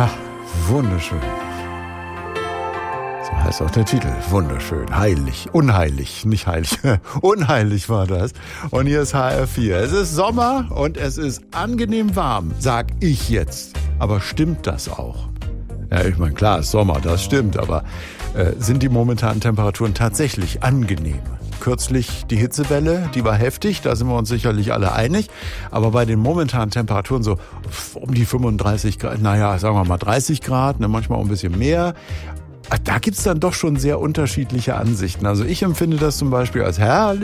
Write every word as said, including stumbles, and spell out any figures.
Ha, wunderschön. So heißt auch der Titel. Wunderschön. Heilig. Unheilig. Nicht heilig. Unheilig war das. Und hier ist H R vier. Es ist Sommer und es ist angenehm warm, sag ich jetzt. Aber stimmt das auch? Ja, ich meine, klar, es ist Sommer, das stimmt. Aber äh, sind die momentanen Temperaturen tatsächlich angenehm? Kürzlich die Hitzewelle, die war heftig, da sind wir uns sicherlich alle einig. Aber bei den momentanen Temperaturen so um die fünfunddreißig Grad, naja, sagen wir mal dreißig Grad, ne, manchmal auch ein bisschen mehr. Da gibt's dann doch schon sehr unterschiedliche Ansichten. Also ich empfinde das zum Beispiel als herrlich.